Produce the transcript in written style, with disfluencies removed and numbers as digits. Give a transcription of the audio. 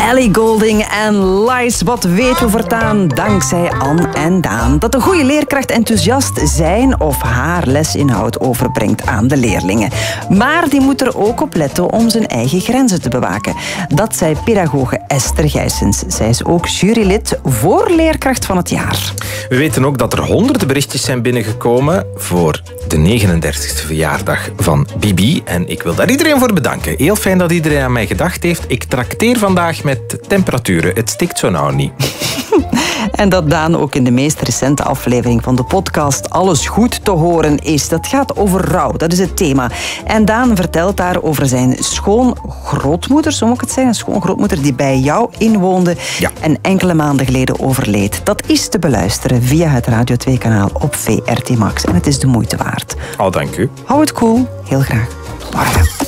Ellie Goulding en Lies. Wat weten we voortaan dankzij Anne en Daan? Dat een goede leerkracht enthousiast zijn of haar lesinhoud overbrengt aan de leerlingen. Maar die moet er ook op letten om zijn eigen grenzen te bewaken. Dat zei pedagoge Esther Gijsens. Zij is ook jurylid voor leerkracht van het jaar. We weten ook dat er honderden berichtjes zijn binnengekomen voor de 39e verjaardag van Bibi. En ik wil daar iedereen voor bedanken. Heel fijn dat iedereen aan mij gedacht heeft. Ik trakteer vandaag met temperaturen. Het stikt zo nauw niet. En dat Daan ook in de meest recente aflevering van de podcast Alles Goed te horen is. Dat gaat over rouw, dat is het thema. En Daan vertelt daar over zijn schoongrootmoeder, zo moet ik het zeggen, een schoongrootmoeder die bij jou inwoonde en enkele maanden geleden overleed. Dat is te beluisteren via het Radio 2-kanaal op VRT Max. En het is de moeite waard. Dank u. Hou het cool. Heel graag. Morgen.